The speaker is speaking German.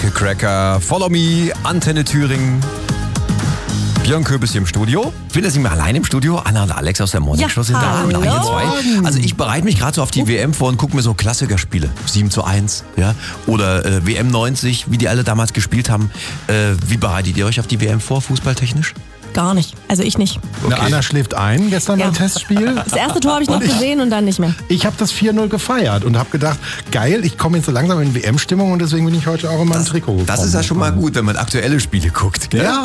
Michael Cracker, Follow Me, Antenne Thüringen. Björn Köbis hier im Studio. Ich bin jetzt nicht mehr allein im Studio. Anna und Alex aus der Morning Show sind da. Und auch ihr zwei. Also ich bereite mich gerade so auf die WM vor und gucke mir so Klassikerspiele. 7:1, ja. Oder WM 90, wie die alle damals gespielt haben. Wie bereitet ihr euch auf die WM vor, fußballtechnisch? Gar nicht. Also ich nicht. Okay. Na, Anna schläft ein gestern beim Testspiel. Das erste Tor habe ich noch gesehen und dann nicht mehr. Ich habe das 4-0 gefeiert und habe gedacht, geil, ich komme jetzt so langsam in WM-Stimmung und deswegen bin ich heute auch in meinem Trikot gekommen. Das ist ja schon mal gut, wenn man aktuelle Spiele guckt. Gell? Ja.